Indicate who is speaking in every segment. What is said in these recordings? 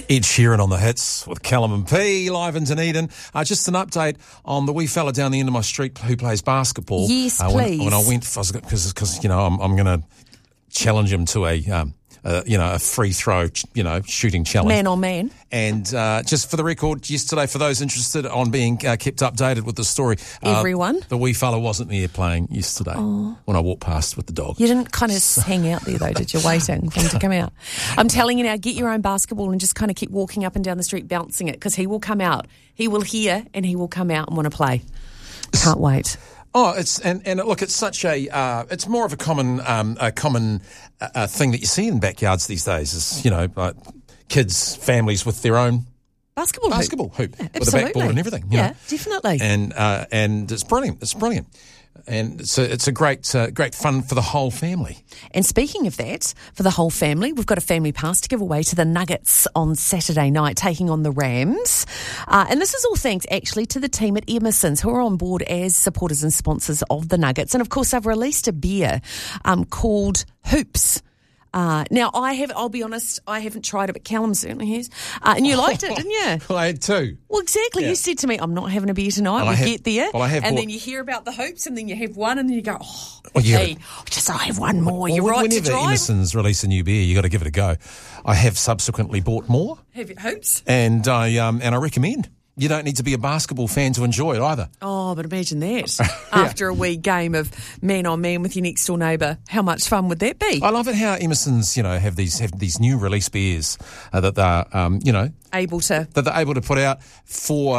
Speaker 1: Ed Sheeran on the hits with Callum and P live in Dunedin. Just an update on the wee fella down the end of my street who plays basketball.
Speaker 2: Yes, please.
Speaker 1: When I went, because I'm going to challenge him to a free throw, shooting challenge.
Speaker 2: Man on man.
Speaker 1: And just for the record, yesterday, for those interested on being kept updated with the story,
Speaker 2: everyone,
Speaker 1: the wee fella wasn't there playing yesterday when I walked past with the dog.
Speaker 2: You didn't kind of hang out there though, did you, waiting for him to come out? I'm telling you now, get your own basketball and just kind of keep walking up and down the street bouncing it, because he will come out. He will hear and he will come out and want to play. Can't wait.
Speaker 1: Oh, it's such it's more of a common thing that you see in backyards these days. Is like kids, families with their own
Speaker 2: basketball hoop
Speaker 1: with a backboard and everything. You know?
Speaker 2: Definitely.
Speaker 1: And it's brilliant. It's brilliant. And it's a great fun for the whole family.
Speaker 2: And speaking of that, for the whole family, we've got a family pass to give away to the Nuggets on Saturday night, taking on the Rams. And this is all thanks, actually, to the team at Emerson's, who are on board as supporters and sponsors of the Nuggets. And, of course, they've released a beer called Hoops. Now, I'll be honest, I haven't tried it, but Callum certainly has. And you liked it, didn't you?
Speaker 1: Well, I had too.
Speaker 2: Well, exactly. Yeah. You said to me, I'm not having a beer tonight. We get there. Then you hear about the hoops, and then you have one, and then you go, I have one more. You're right to drive.
Speaker 1: Whenever Emerson's release a new beer, you got to give it a go. I have subsequently bought more.
Speaker 2: Have you hoops?
Speaker 1: And I recommend. You don't need to be a basketball fan to enjoy it either.
Speaker 2: Oh, but imagine that. After a wee game of man-on-man with your next-door neighbour, how much fun would that be?
Speaker 1: I love it how Emerson's, have these new release beers that they're,
Speaker 2: able
Speaker 1: to put out for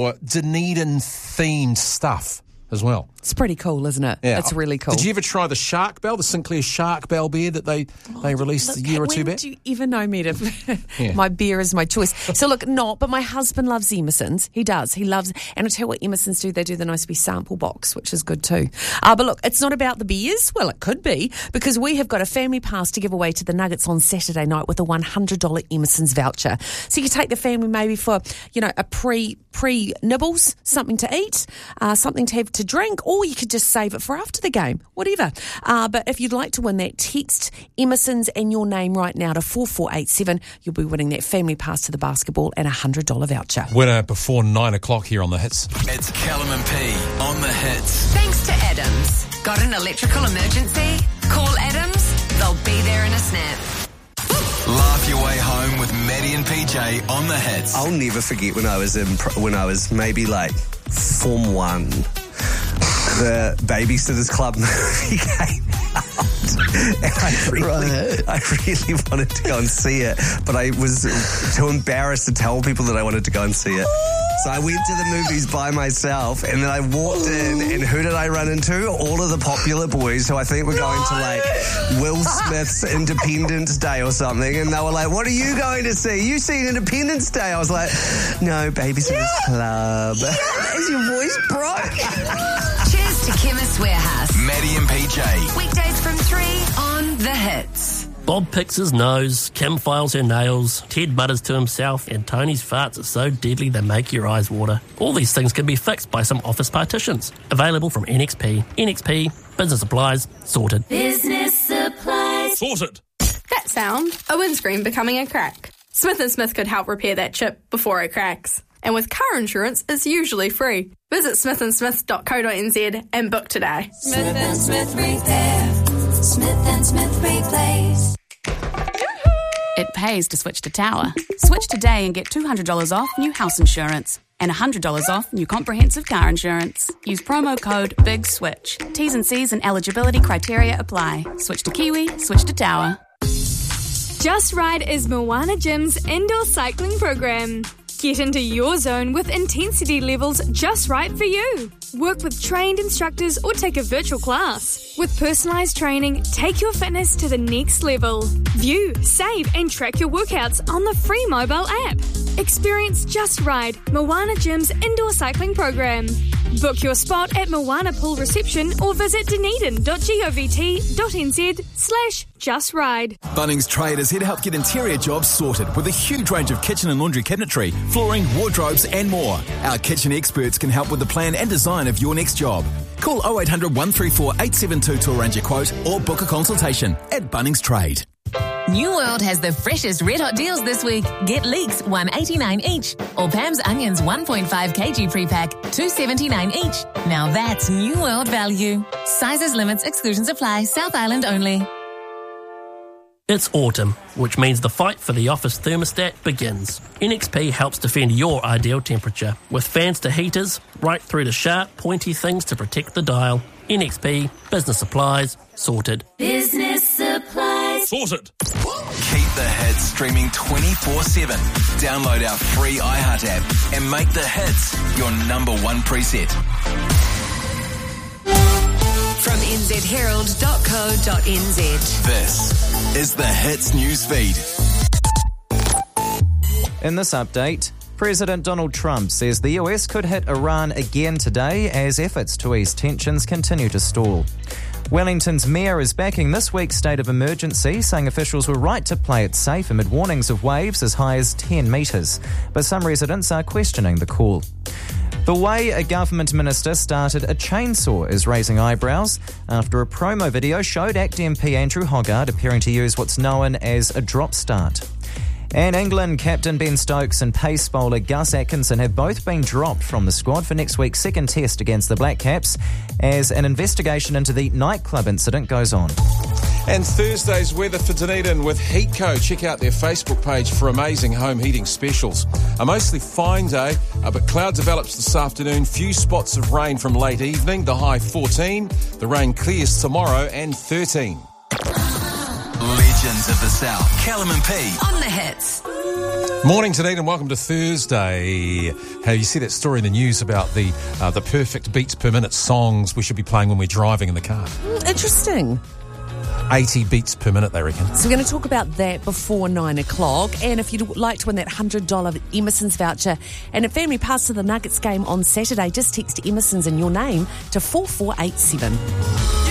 Speaker 1: Dunedin-themed stuff as well.
Speaker 2: It's pretty cool, isn't it?
Speaker 1: Yeah.
Speaker 2: It's really cool.
Speaker 1: Did you ever try the Shark Bell, the Sinclair Shark Bell beer that they released a year or two back?
Speaker 2: When do you even know me to... My beer is my choice. So look, but my husband loves Emerson's. He does. He loves... And I'll tell you what Emerson's do. They do the nice wee sample box, which is good too. But look, it's not about the beers. Well, it could be, because we have got a family pass to give away to the Nuggets on Saturday night with a $100 Emerson's voucher. So you can take the family maybe for, a pre-nibbles, something to eat, something to have to drink, or you could just save it for after the game, whatever. But if you'd like to win that, text Emerson's and your name right now to 4487. You'll be winning that family pass to the basketball and a $100 voucher.
Speaker 1: Winner before 9 o'clock here on The Hits.
Speaker 3: It's Callum and P on The Hits.
Speaker 4: Thanks to Adams. Got an electrical emergency? Call Adams. They'll be there in a snap.
Speaker 3: Laugh your way home with Maddie and PJ on The Hits.
Speaker 5: I'll never forget when I was maybe like Form 1. The Babysitters Club movie came out. And I really wanted to go and see it, but I was too embarrassed to tell people that I wanted to go and see it. So I went to the movies by myself, and then I walked in, and who did I run into? All of the popular boys who I think were going to like Will Smith's Independence Day or something, and they were like, "What are you going to see? You seen Independence Day?" I was like, "No, Babysitters Club." Is your voice broke?
Speaker 4: Cheers to Chemist Warehouse.
Speaker 3: Maddie and PJ.
Speaker 4: Weekdays from 3 on The Hits.
Speaker 6: Bob picks his nose, Kim files her nails, Ted mutters to himself, and Tony's farts are so deadly they make your eyes water. All these things can be fixed by some office partitions. Available from NXP. NXP, business supplies, sorted.
Speaker 7: Business supplies.
Speaker 1: Sorted.
Speaker 7: That sound, a windscreen becoming a crack. Smith & Smith could help repair that chip before it cracks. And with car insurance, it's usually free. Visit smithandsmith.co.nz and book today.
Speaker 8: Smith & Smith Repair. Smith & Smith Replace.
Speaker 9: It pays to switch to Tower. Switch today and get $200 off new house insurance and $100 off new comprehensive car insurance. Use promo code BIGSWITCH. T's and C's and eligibility criteria apply. Switch to Kiwi, switch to Tower.
Speaker 10: Just Ride is Moana Gym's indoor cycling program. Get into your zone with intensity levels just right for you. Work with trained instructors or take a virtual class. With personalised training, take your fitness to the next level. View, save and track your workouts on the free mobile app. Experience Just Ride, Moana Gym's indoor cycling program. Book your spot at Moana Pool Reception or visit dunedin.govt.nz/justride.
Speaker 3: Bunnings Trade is here to help get interior jobs sorted with a huge range of kitchen and laundry cabinetry, flooring, wardrobes and more. Our kitchen experts can help with the plan and design of your next job. Call 0800 134 872 to arrange a quote or book a consultation at Bunnings Trade.
Speaker 11: New World has the freshest red hot deals this week. Get leeks $1.89 each, or Pam's onions 1.5 kg pre-pack $2.79 each. Now that's New World value. Sizes, limits, exclusions apply. South Island only.
Speaker 6: It's autumn, which means the fight for the office thermostat begins. NXP helps defend your ideal temperature, with fans to heaters, right through to sharp, pointy things to protect the dial. NXP, business supplies, sorted.
Speaker 8: Business supplies.
Speaker 1: Sorted.
Speaker 3: Keep the hits streaming 24/7. Download our free iHeart app and make the hits your number one preset.
Speaker 4: From nzherald.co.nz.
Speaker 3: This is the Hits News Feed.
Speaker 12: In this update, President Donald Trump says the US could hit Iran again today as efforts to ease tensions continue to stall. Wellington's mayor is backing this week's state of emergency, saying officials were right to play it safe amid warnings of waves as high as 10 metres. But some residents are questioning the call. The way a government minister started a chainsaw is raising eyebrows after a promo video showed ACT MP Andrew Hoggard appearing to use what's known as a drop start. And England captain Ben Stokes and pace bowler Gus Atkinson have both been dropped from the squad for next week's second test against the Black Caps as an investigation into the nightclub incident goes on.
Speaker 1: And Thursday's weather for Dunedin with Heatco. Check out their Facebook page for amazing home heating specials. A mostly fine day, but cloud develops this afternoon. Few spots of rain from late evening. The high 14. The rain clears tomorrow and 13.
Speaker 3: Legends of the South, Callum and P.
Speaker 4: On the hits.
Speaker 1: Morning, Dunedin. Welcome to Thursday. Have you seen that story in the news about the perfect beats per minute songs we should be playing when we're driving in the car?
Speaker 2: Interesting.
Speaker 1: 80 beats per minute, they reckon.
Speaker 2: So we're going to talk about that before 9 o'clock. And if you'd like to win that $100 Emerson's voucher and a family pass to the Nuggets game on Saturday, just text Emerson's in your name to 4487.